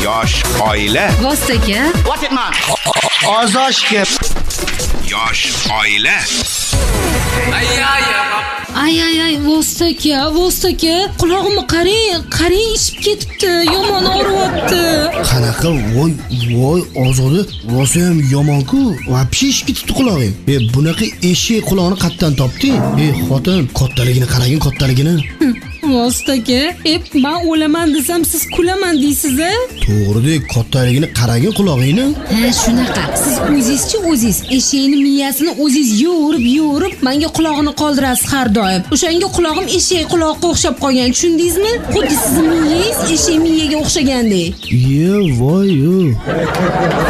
Yosh oila. Vostaka. What it man? Ozoshga. Yosh oila. Ay, vostaka. Qulog'imni qarang ishib ketibdi. Yomon og'riyapti. Qanaqa voy Ozoda, rosa ham yomon-ku. Vapshi ishib ketibdi qulog'ing. Bunaqa eshik quloqni qayerdan topding? Xotin, kattaligini qaragin, kattaligini. Vostaka, men o'laman desam siz kulaman deysiz-a? To'g'ridek, kattaligini qaragin qulog'ingni. Ha, shunaqa. Siz o'zingiz eshakni miyasini o'zingiz yo'rib menga quloqni qoldirasiz har doim. O'shanga qulog'im eshak quloqqa o'xshab qolgan, tushundingizmi? Xuddi sizning miyangiz eshak miyaga o'xshagandek. Voy.